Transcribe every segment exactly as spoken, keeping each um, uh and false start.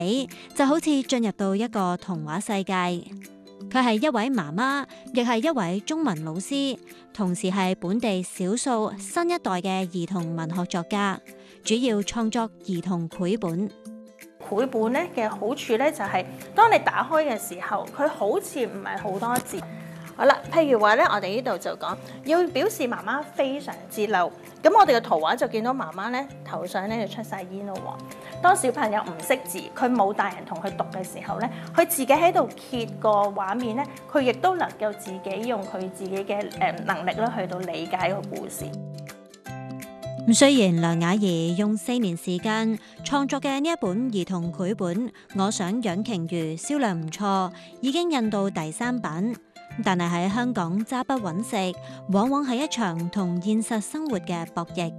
就好似進入到一個童話世界。佢係一位媽媽，亦係一位中文老師，同時係本地少數新一代嘅兒童文學作家，主要創作兒童繪本。 繪本咧嘅好處咧就係，當你打開嘅時候，佢好似唔係好多字。好啦，譬如話咧，我哋呢度就講要表示媽媽非常之嬲，咁我哋嘅圖畫就見到媽媽咧頭上咧就出晒煙咯喎。當小朋友唔識字，佢冇大人同佢讀嘅時候咧，佢自己喺度揭個畫面咧，佢亦都能夠自己用佢自己嘅誒能力咧去到理解個故事。 咁雖然梁雅儀用四年時間創作嘅呢一本兒童繪本《我想養鯨魚》銷量唔錯，已經印到第三版。但係喺香港揸筆揾食，往往係一場同現實生活嘅博弈。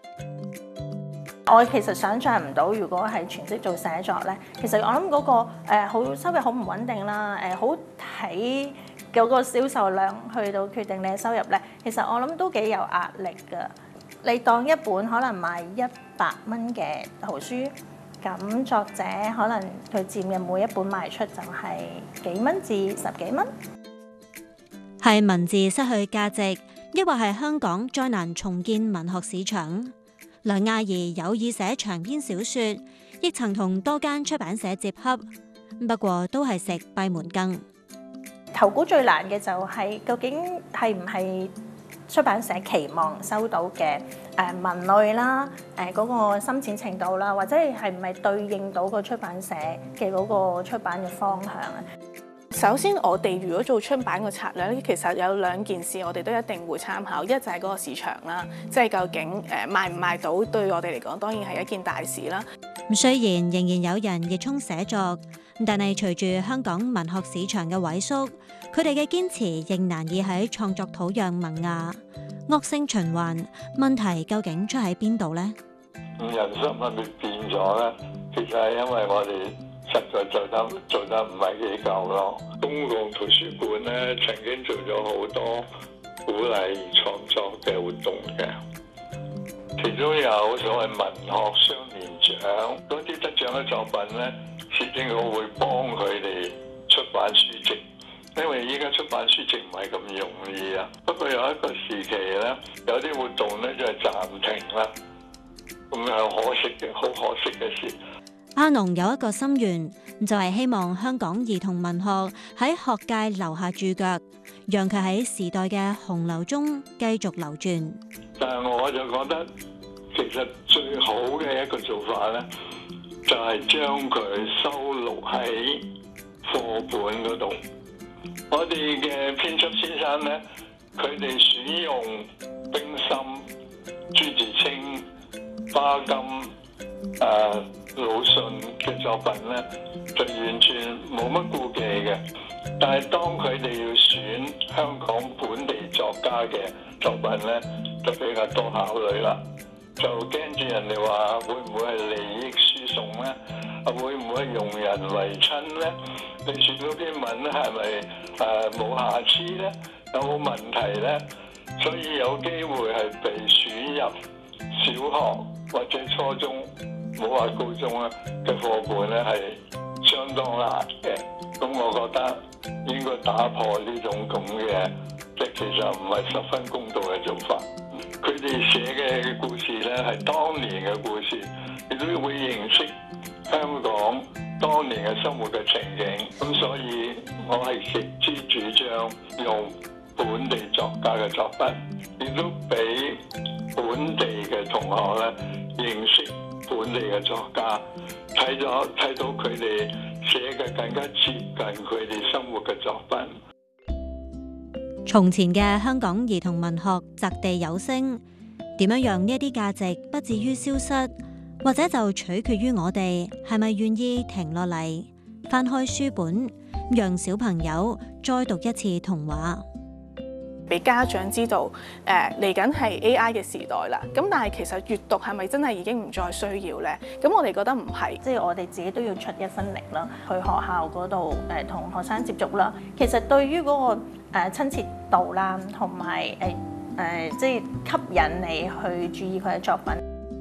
我其實想像唔到，如果係全職做寫作咧，其實我諗嗰、嗰個誒好、呃、收入好唔穩定啦，誒好睇嗰個銷售量去到決定你嘅收入咧。其實我諗都幾有壓力㗎。你當一本可能賣一百蚊嘅圖書，咁作者可能佢佔嘅每一本賣出就係幾蚊至十幾蚊。 係文字失去價值，抑或係香港再難重建文學市場？梁雅儀有意寫長篇小說，亦曾同多間出版社接洽，不過都係食閉門羹。 投稿最難嘅就係究竟係唔係出版社期望收到嘅誒文類啦，誒嗰個深淺程度啦，或者係唔係對應到個出版社嘅嗰個出版嘅方向啊？ 首先，我哋如果做出版嘅策略咧，其實有兩件事我哋都一定會參考，一就係嗰個市場啦，即係究竟誒賣唔賣到，對我哋嚟講當然係一件大事啦。 雖然仍然有人熱衷寫作，但係隨住香港文學市場嘅萎縮，佢哋嘅堅持仍難以喺創作土壤萌芽，惡性循環。問題究竟出喺邊度呢？ 人心係咪變咗咧？其實係因為我哋實在做得做得唔係幾夠咯。公共圖書館咧曾經做咗好多鼓勵創作嘅活動嘅，其中有所謂文學雙年獎，嗰啲得獎嘅作品咧，市政局會幫佢哋出版書籍，因為依家出版書籍唔係咁容易啊。不過有一個時期咧，有啲活動咧就係暫停啦，咁係可惜嘅，好可惜嘅事。 阿農有一個心願，就係希望香港兒童文學喺學界留下注腳，讓佢喺時代嘅洪流中繼續流轉。 但係我就覺得，其實最好嘅一個做法咧，就係將佢收錄喺課本嗰度。我哋嘅編輯先生咧，佢哋選用冰心、朱自清、巴金、誒、呃、魯迅嘅作品咧，就完全冇乜顧忌嘅。但係當佢哋要選香港本地作家嘅作品咧，就比較多考慮啦。就驚住人哋話會唔會係利益輸送咧？啊，會唔會用人為親咧？你選嗰篇文咧係咪誒冇瑕疵咧？有冇問題咧？所以有機會係被選入小學或者初中，冇話高中啦嘅課本咧，係相當難嘅。咁我覺得應該打破呢種咁嘅，即係其實唔係十分公道嘅做法。佢哋寫嘅故事咧係當年嘅故事，亦都會認識香港當年嘅生活嘅情景。咁所以我係極之主張用本地作家嘅作品，亦都俾本地嘅同學咧認識本地嘅作家，睇咗睇到佢哋寫嘅更加接近佢哋生活嘅作品。 從前嘅香港兒童文學擲地有聲，點樣讓呢一啲價值不至於消失，或者就取決於我哋係咪願意停落嚟，翻開書本，讓小朋友再讀一次童話。 俾家長知道，誒嚟緊係 A I 嘅時代啦。咁但係其實閱讀係咪真係已經唔再需要呢？咁我哋覺得唔係， 即係我哋自己都要出一分力啦，去學校嗰度誒同學生接觸啦。其實對於嗰個誒親切度啦，同埋誒誒即係吸引你去注意佢嘅作品。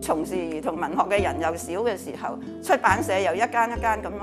從事兒童文學嘅人又少嘅時候，出版社又一間一間咁